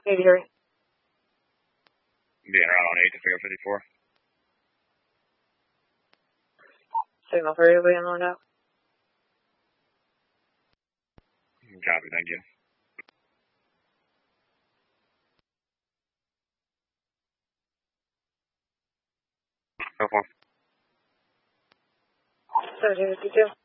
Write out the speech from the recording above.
83. Being around on 8 to figure 54. Signal 3 will be on out. Copy, thank you. So far. 1752.